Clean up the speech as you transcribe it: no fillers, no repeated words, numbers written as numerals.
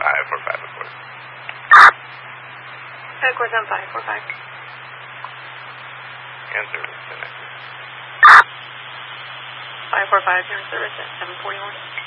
545 report. Headquarters on 545. And service connected. 545, you're in service at 741.